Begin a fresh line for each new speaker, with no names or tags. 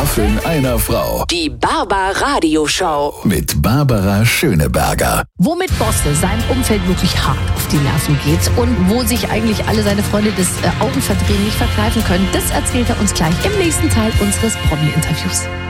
Staffeln einer Frau.
Die Barbara-Radio-Show.
Mit Barbara Schöneberger.
Womit Bosse seinem Umfeld wirklich hart auf die Nerven geht und wo sich eigentlich alle seine Freunde des Augenverdrehen nicht vergreifen können, das erzählt er uns gleich im nächsten Teil unseres Promi-Interviews.